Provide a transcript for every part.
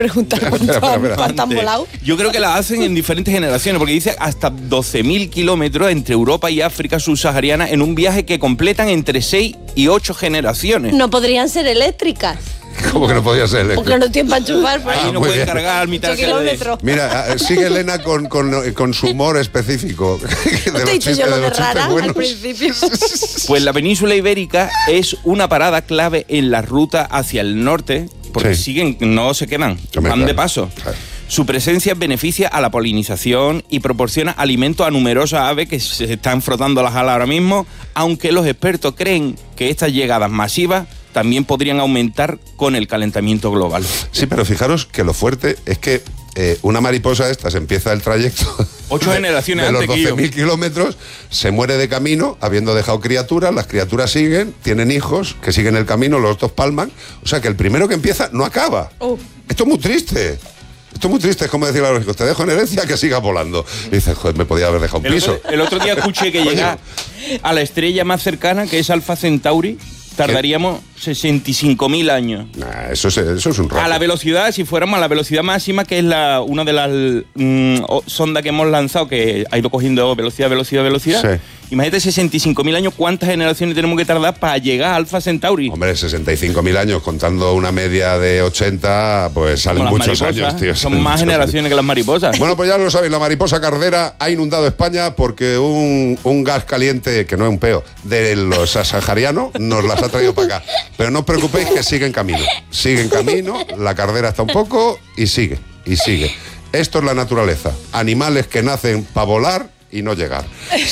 Pregunta cuánto han volado. Yo creo que la hacen en diferentes generaciones, porque dice hasta 12.000 kilómetros entre Europa y África subsahariana en un viaje que completan entre 6 y 8 generaciones. No podrían ser eléctricas. ¿Cómo que no podía ser eléctrico? Porque no tienen para enchufar. Pues. Ahí no pueden cargar mitad kilómetros. Mira, sigue Elena con su humor específico. ¿No te he dicho yo lo de rara al principio? Pues la península ibérica es una parada clave en la ruta hacia el norte, porque siguen, no se quedan, van de paso. Claro. Su presencia beneficia a la polinización y proporciona alimento a numerosas aves que se están frotando las alas ahora mismo, aunque los expertos creen que estas llegadas masivas también podrían aumentar con el calentamiento global. Sí, pero fijaros que lo fuerte es que una mariposa de estas empieza el trayecto 8 generaciones de los antes que 12.000 kilómetros, se muere de camino, habiendo dejado criaturas, las criaturas siguen, tienen hijos, que siguen el camino, los dos palman, o sea que el primero que empieza no acaba. Esto es muy triste. Esto es muy triste, es como decirle a los hijos, te dejo en herencia que sigas volando. Y dices, joder, me podía haber dejado un piso. El otro día escuché que llega a la estrella más cercana, que es Alpha Centauri, tardaríamos 65.000 años. Nah, eso es un rato. A la velocidad, si fuéramos a la velocidad máxima, que es una de las sondas que hemos lanzado, que ha ido cogiendo velocidad. Sí. Imagínate 65.000 años, ¿cuántas generaciones tenemos que tardar para llegar a Alpha Centauri? Hombre, 65.000 años, contando una media de 80, pues salen muchos años, tío. Son más generaciones que las mariposas. Bueno, pues ya lo sabéis, la mariposa cardera ha inundado España porque un gas caliente, que no es un peo, de los saharianos, nos las ha traído para acá. Pero no os preocupéis que sigue en camino. Sigue en camino, la cardera está un poco y sigue. Esto es la naturaleza. Animales que nacen para volar y no llegar.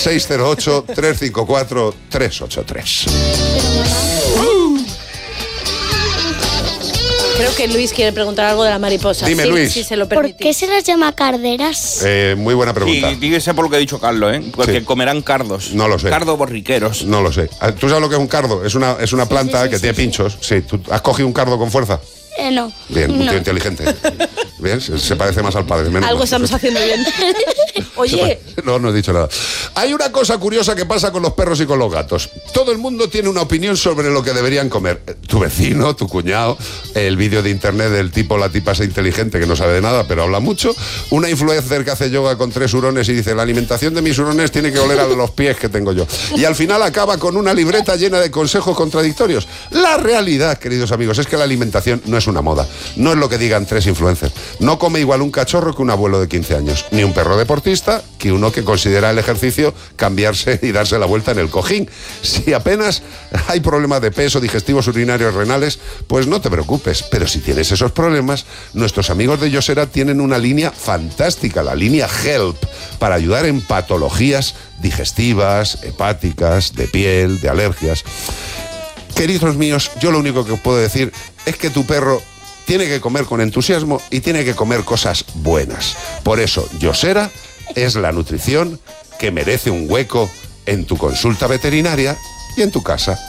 608-354-383. Creo que Luis quiere preguntar algo de la mariposa. Dime, Luis. Si se lo permitís. ¿Por qué se las llama carderas? Muy buena pregunta. Sí, dígase por lo que ha dicho Carlos, ¿eh? Porque comerán cardos. No lo sé. Cardos borriqueros. No lo sé. ¿Tú sabes lo que es un cardo? Es una planta que tiene pinchos. Sí, ¿tú has cogido un cardo con fuerza? No. Bien, muy inteligente. Bien, se parece más al padre. Algo estamos haciendo bien. Oye. No he dicho nada. Hay una cosa curiosa que pasa con los perros y con los gatos. Todo el mundo tiene una opinión sobre lo que deberían comer. Tu vecino, tu cuñado, el vídeo de internet del tipo, la tipa esa inteligente que no sabe de nada, pero habla mucho. Una influencer que hace yoga con 3 hurones y dice, la alimentación de mis hurones tiene que oler a los pies que tengo yo. Y al final acaba con una libreta llena de consejos contradictorios. La realidad, queridos amigos, es que la alimentación no es una moda. No es lo que digan 3 influencers. No come igual un cachorro que un abuelo de 15 años, ni un perro deportista que uno que considera el ejercicio cambiarse y darse la vuelta en el cojín. Si apenas hay problemas de peso, digestivos, urinarios, renales, pues no te preocupes. Pero si tienes esos problemas, nuestros amigos de Yosera tienen una línea fantástica, la línea Help, para ayudar en patologías digestivas, hepáticas, de piel, de alergias. Queridos míos, yo lo único que os puedo decir es que tu perro tiene que comer con entusiasmo y tiene que comer cosas buenas. Por eso, Yosera es la nutrición que merece un hueco en tu consulta veterinaria y en tu casa.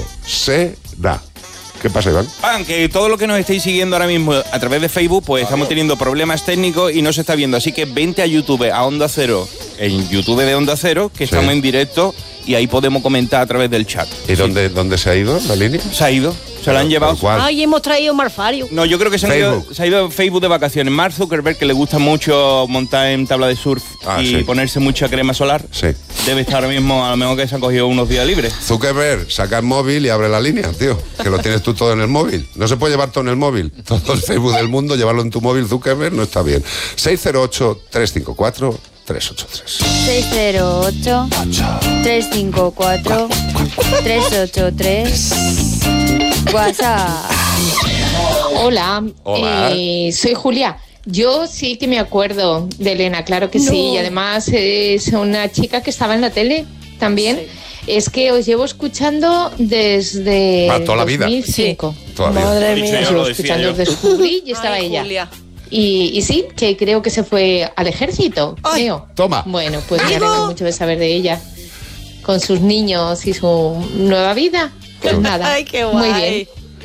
Yosera. ¿Qué pasa, Iván? Que todo lo que nos estáis siguiendo ahora mismo a través de Facebook, pues estamos teniendo problemas técnicos y no se está viendo. Así que vente a YouTube, a Onda Cero, en YouTube de Onda Cero, que estamos en directo y ahí podemos comentar a través del chat. ¿Y dónde se ha ido la línea? Se ha ido. Se la han llevado. Ay, hemos traído Marfario. No, yo creo que se ha ido Facebook de vacaciones. Mark Zuckerberg, que le gusta mucho montar en tabla de surf y ponerse mucha crema solar, debe estar ahora mismo, a lo mejor que se ha cogido unos días libres. Zuckerberg, saca el móvil y abre la línea, tío, que lo tienes tú todo en el móvil. No se puede llevar todo en el móvil. Todo el Facebook del mundo, llevarlo en tu móvil, Zuckerberg, no está bien. 608-354-383. 608-354-383. WhatsApp. Hola. Soy Julia. Yo sí que me acuerdo de Elena, claro que sí. Y además es una chica que estaba en la tele también. Sí. Es que os llevo escuchando desde toda la 2005. Vida. Toda la Madre vida. mía, os llevo escuchando desde descubrí y estaba ella. Julia. Y sí, que creo que se fue al ejército. Creo. Toma. Bueno, pues me alegro mucho de saber de ella. Con sus niños y su nueva vida. Pues nada. Ay, qué guay. Muy bien.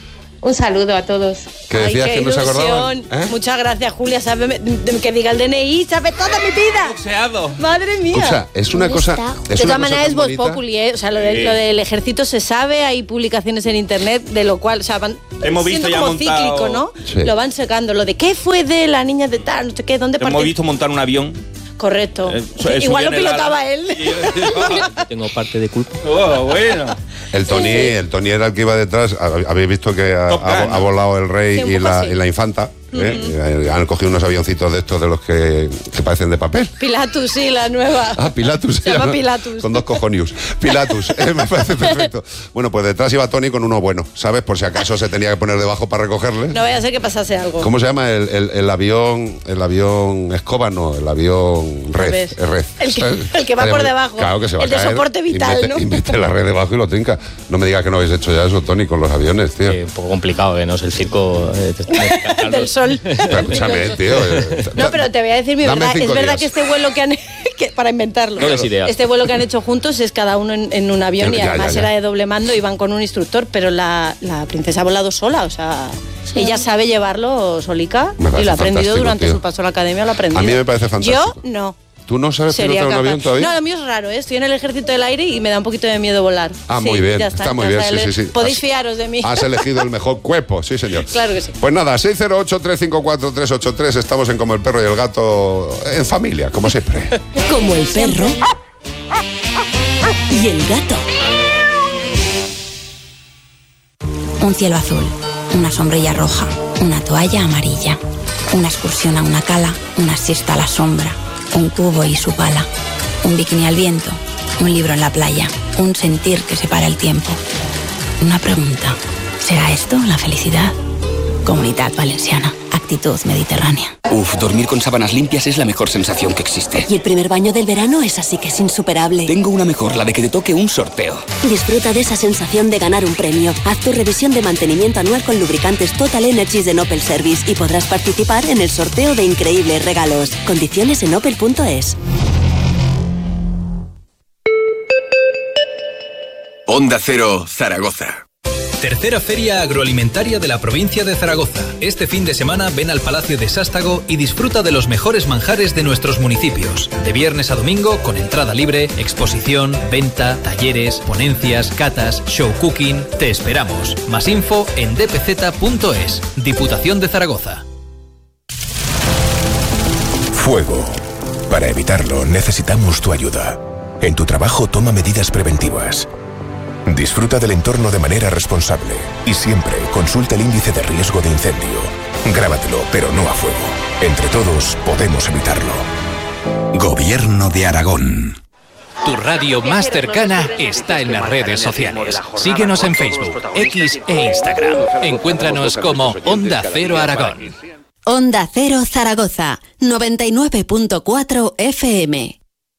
Un saludo a todos. ¿Qué decías? Qué que no se ilusión. acordaban? Muchas gracias, Julia. Sabe que diga el DNI, sabe toda mi vida. Boxeado. Madre mía. O sea, es una cosa. De todas maneras es Voz Populi, ¿eh? O sea, lo del ejército se sabe, hay publicaciones en internet, de lo cual, o sea, van hemos visto ya como montado... cíclico, ¿no? Sí. Lo van secando, lo de qué fue de la niña de tal, no sé qué, dónde partió. Hemos visto montar un avión. Correcto. Eso Igual lo viene pilotaba él. Tengo parte de culpa. Oh, bueno. El Tony era el que iba detrás. Habéis visto que ha volado el rey Sí, y un poco así. la infanta. Han cogido unos avioncitos de estos de los que parecen de papel. Pilatus, sí, la nueva. Pilatus. Se llama Pilatus. Con 2 cojones. Pilatus. Me parece perfecto. Bueno, pues detrás iba Tony con uno bueno, ¿sabes? Por si acaso se tenía que poner debajo para recogerle. No vaya a ser que pasase algo. ¿Cómo se llama el avión? El avión escoba, no, el avión red. El que va por debajo. Claro que se va el a de caer soporte vital, ¿no? Y mete la red debajo y lo trinca. No me digas que no habéis hecho ya eso, Tony, con los aviones, tío. Un poco complicado, ¿no? Es el circo del sol. Pero escúchame, tío. No, pero te voy a decir mi Dame verdad. 5 Es verdad días. que este vuelo que han... para inventarlo. No des ideas. Este vuelo que han hecho juntos es cada uno en un avión y Ya, además ya. era de doble mando y van con un instructor, pero la princesa ha volado sola, o sea... Ella sabe llevarlo solica Me parece y lo ha aprendido fantástico, durante tío. su paso a la academia, lo ha aprendido. A mí me parece fantástico. Yo no. ¿Tú no sabes Sería pilotar un capaz. avión todavía? No, lo mío es raro, ¿eh? Estoy en el ejército del aire y me da un poquito de miedo volar. Ah, Sí, muy bien, ya está muy ya bien, está. sí. Podéis fiaros de mí. Has elegido el mejor cuerpo, sí, señor. Claro que sí. Pues nada, 608-354-383, estamos en Como el Perro y el Gato en familia, como siempre. Como el perro y el gato. Un cielo azul, una sombrilla roja, una toalla amarilla, una excursión a una cala, una siesta a la sombra, un cubo y su pala, un bikini al viento, un libro en la playa, un sentir que separa el tiempo. Una pregunta, ¿será esto la felicidad? Comunitat Valenciana, actitud mediterránea. Dormir con sábanas limpias es la mejor sensación que existe. Y el primer baño del verano es así que es insuperable. Tengo una mejor, la de que te toque un sorteo. Disfruta de esa sensación de ganar un premio. Haz tu revisión de mantenimiento anual con lubricantes Total Energies de Opel Service y podrás participar en el sorteo de increíbles regalos. Condiciones en opel.es. Onda Cero, Zaragoza. Tercera Feria Agroalimentaria de la provincia de Zaragoza. Este fin de semana ven al Palacio de Sástago y disfruta de los mejores manjares de nuestros municipios. De viernes a domingo con entrada libre, exposición, venta, talleres, ponencias, catas, show cooking. Te esperamos. Más info en dpz.es. Diputación de Zaragoza. Fuego. Para evitarlo necesitamos tu ayuda. En tu trabajo toma medidas preventivas. Disfruta del entorno de manera responsable y siempre consulta el índice de riesgo de incendio. Grábatelo, pero no a fuego. Entre todos podemos evitarlo. Gobierno de Aragón. Tu radio más cercana está en las redes sociales. Síguenos en Facebook, X e Instagram. Encuéntranos como Onda Cero Aragón. Onda Cero Zaragoza, 99.4 FM.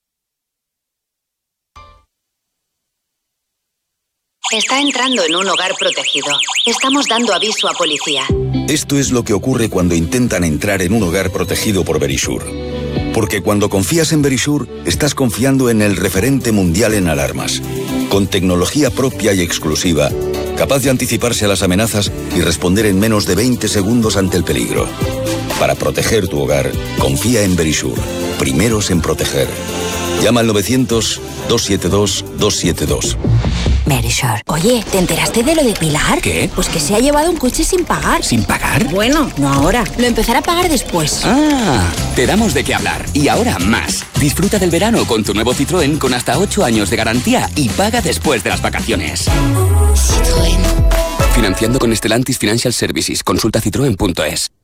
Está entrando en un hogar protegido. Estamos dando aviso a policía. Esto es lo que ocurre cuando intentan entrar en un hogar protegido por Verisure. Porque cuando confías en Verisure, estás confiando en el referente mundial en alarmas. Con tecnología propia y exclusiva, capaz de anticiparse a las amenazas y responder en menos de 20 segundos ante el peligro. Para proteger tu hogar, confía en Verisure. Primeros en proteger. Llama al 900-272-272. Verisure. Oye, ¿te enteraste de lo de Pilar? ¿Qué? Pues que se ha llevado un coche sin pagar. ¿Sin pagar? Bueno, no ahora. Lo empezará a pagar después. Ah, te damos de qué hablar. Y ahora más. Disfruta del verano con tu nuevo Citroën con hasta 8 años de garantía y paga después de las vacaciones. Citroën. Financiando con Stellantis Financial Services. Consulta citroen.es.